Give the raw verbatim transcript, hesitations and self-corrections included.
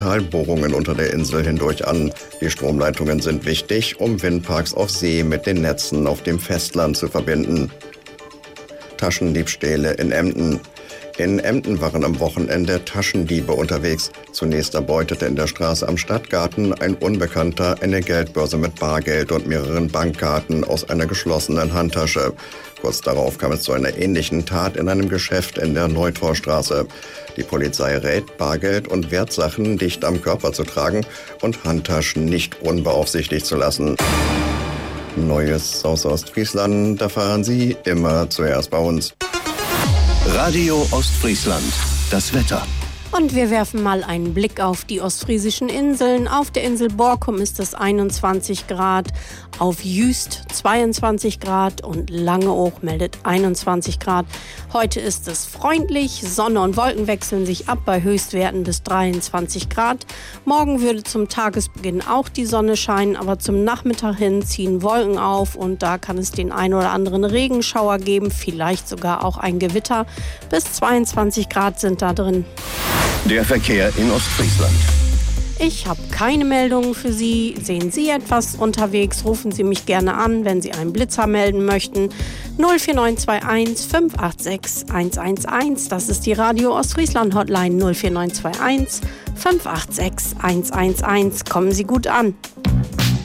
Bohrungen unter der Insel hindurch an. Die Stromleitungen sind wichtig, um Windparks auf See mit den Netzen auf dem Festland zu verbinden. Taschendiebstähle in Emden. In Emden waren am Wochenende Taschendiebe unterwegs. Zunächst erbeutete in der Straße am Stadtgarten ein Unbekannter eine Geldbörse mit Bargeld und mehreren Bankkarten aus einer geschlossenen Handtasche. Kurz darauf kam es zu einer ähnlichen Tat in einem Geschäft in der Neutorstraße. Die Polizei rät, Bargeld und Wertsachen dicht am Körper zu tragen und Handtaschen nicht unbeaufsichtigt zu lassen. Neues aus Ostfriesland erfahren Sie immer zuerst bei uns. Radio Ostfriesland, das Wetter. Und wir werfen mal einen Blick auf die ostfriesischen Inseln. Auf der Insel Borkum ist es einundzwanzig Grad, auf Jüst zweiundzwanzig Grad und Langeoog meldet einundzwanzig Grad. Heute ist es freundlich, Sonne und Wolken wechseln sich ab bei Höchstwerten bis dreiundzwanzig Grad. Morgen würde zum Tagesbeginn auch die Sonne scheinen, aber zum Nachmittag hin ziehen Wolken auf und da kann es den ein oder anderen Regenschauer geben, vielleicht sogar auch ein Gewitter. Bis zweiundzwanzig Grad sind da drin. Der Verkehr in Ostfriesland. Ich habe keine Meldungen für Sie. Sehen Sie etwas unterwegs, rufen Sie mich gerne an, wenn Sie einen Blitzer melden möchten. null vier neun zwei eins fünf acht sechs eins eins eins. Das ist die Radio Ostfriesland Hotline null vier neun zwei eins fünf acht sechs eins eins eins. Kommen Sie gut an.